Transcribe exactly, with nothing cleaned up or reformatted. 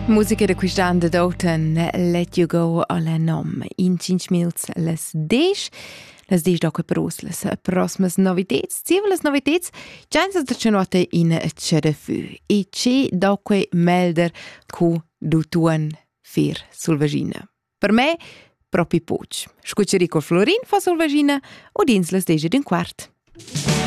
Musica da quist'anno da Doughton, Let You Go alla nom. In cinque minuti les dec, les dec dopo per us, les prossimas novitets, zieva les novitets, già da cenota in Cedefu. E c'è dopo melder cu dutuan fir sul vagina. Per me, proprio poc. Scucciari col Florin fa sul vagina, o dins les dec d'un quart.